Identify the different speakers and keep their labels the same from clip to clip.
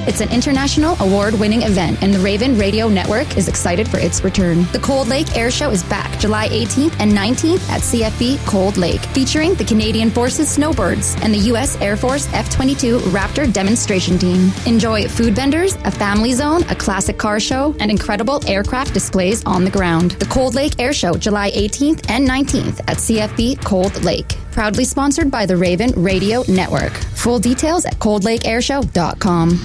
Speaker 1: It's an international award-winning event, and the Raven Radio Network is excited for its return. The Cold Lake Air Show is back July 18th and 19th at CFB Cold Lake, featuring the Canadian Forces Snowbirds and the U.S. Air Force F-22 Raptor demonstration team. Enjoy food vendors, a family zone, a classic car show, and incredible aircraft displays on the ground. The Cold Lake Air Show, July 18th and 19th at CFB Cold Lake. Proudly sponsored by the Raven Radio Network. Full details at coldlakeairshow.com.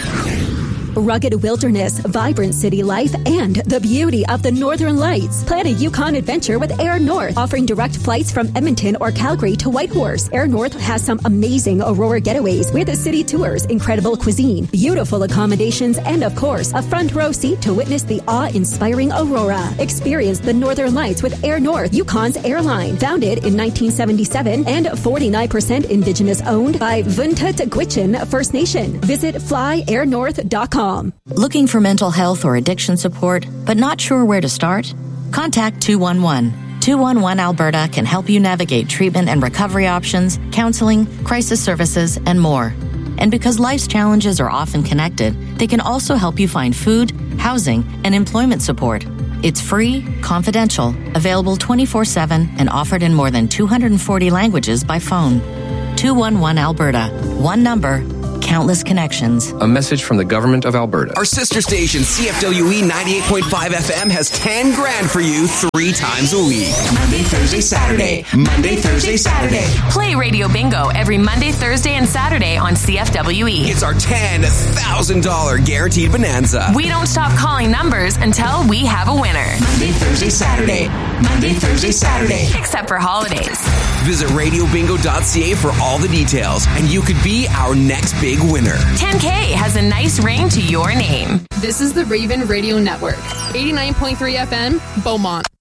Speaker 2: Rugged wilderness, vibrant city life, and the beauty of the Northern Lights. Plan a Yukon adventure with Air North, offering direct flights from Edmonton or Calgary to Whitehorse. Air North has some amazing Aurora getaways with city tours, incredible cuisine, beautiful accommodations, and of course, a front row seat to witness the awe-inspiring Aurora. Experience the Northern Lights with Air North, Yukon's airline. Founded in 1977 and 49% Indigenous owned by Vuntut Gwitchin First Nation. Visit flyairnorth.com.
Speaker 3: Looking for mental health or addiction support, but not sure where to start? Contact 211. 211 Alberta can help you navigate treatment and recovery options, counseling, crisis services, and more. And because life's challenges are often connected, they can also help you find food, housing, and employment support. It's free, confidential, available 24/7, and offered in more than 240 languages by phone. 211 Alberta. One number, countless connections.
Speaker 4: A message from the Government of Alberta.
Speaker 5: Our sister station, CFWE 98.5 FM, has 10 grand for you 3 times a week.
Speaker 6: Monday, Thursday, Saturday. Monday, Thursday, Saturday.
Speaker 7: Play Radio Bingo every Monday, Thursday, and Saturday on CFWE.
Speaker 5: It's our $10,000 guaranteed bonanza.
Speaker 7: We don't stop calling numbers until we have a winner.
Speaker 6: Monday, Thursday, Saturday. Monday, Thursday, Saturday.
Speaker 7: Except for holidays.
Speaker 5: Visit radiobingo.ca for all the details, and you could be our next big winner.
Speaker 7: 10K has a nice ring to your name.
Speaker 8: This is the Raven Radio Network. 89.3 FM, Beaumont.